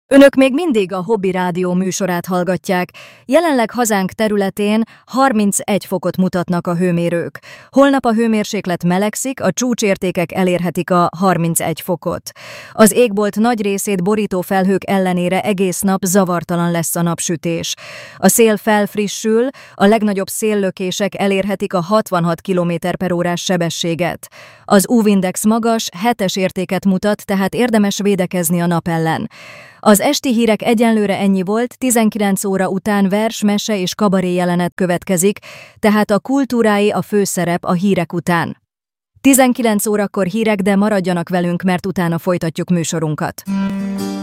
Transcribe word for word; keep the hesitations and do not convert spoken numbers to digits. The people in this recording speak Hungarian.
Önök még mindig a Hobby Rádió műsorát hallgatják. Jelenleg hazánk területén harmincegy fokot mutatnak a hőmérők. Holnap a hőmérséklet melegszik, a csúcsértékek elérhetik a harmincegy fokot. Az égbolt nagy részét borító felhők ellenére egész nap zavartalan lesz a napsütés. A szél felfrissül, a legnagyobb széllökések elérhetik a hatvanhat kilométer per órás sebességet. Az u vé-index magas, hetes értéket mutat, tehát érdemes védekezni a nap ellen. Az esti hírek egyenlőre ennyi volt, tizenkilenc óra után vers, mese és kabaré jelenet következik, tehát a kultúrái a főszerep a hírek után. tizenkilenc órakor hírek, de maradjanak velünk, mert utána folytatjuk műsorunkat.